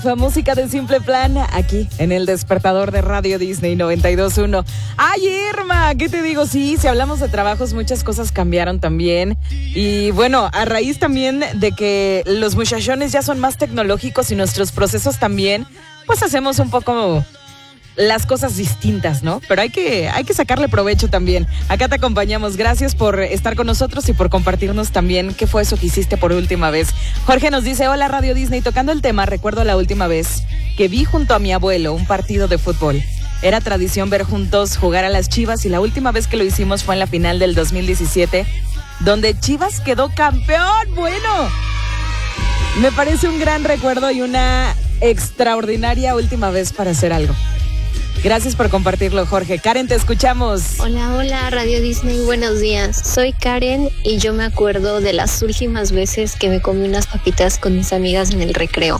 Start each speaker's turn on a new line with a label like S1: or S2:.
S1: Fue música de Simple Plan aquí en el despertador de Radio Disney 92.1. Ay, Irma, ¿qué te digo? Sí, si hablamos de trabajos, muchas cosas cambiaron también. Y bueno, a raíz también de que los muchachones ya son más tecnológicos y nuestros procesos también, pues hacemos un poco las cosas distintas, ¿no? Pero hay que sacarle provecho también. Acá te acompañamos. Gracias por estar con nosotros y por compartirnos también qué fue eso que hiciste por última vez. Jorge nos dice, hola Radio Disney, tocando el tema, recuerdo la última vez que vi junto a mi abuelo un partido de fútbol. Era tradición ver juntos jugar a las Chivas y la última vez que lo hicimos fue en la final del 2017, donde Chivas quedó campeón. Bueno, me parece un gran recuerdo y una extraordinaria última vez para hacer algo. Gracias por compartirlo, Jorge. Karen, te escuchamos.
S2: Hola, Radio Disney, buenos días. Soy Karen y yo me acuerdo de las últimas veces que me comí unas papitas con mis amigas en el recreo.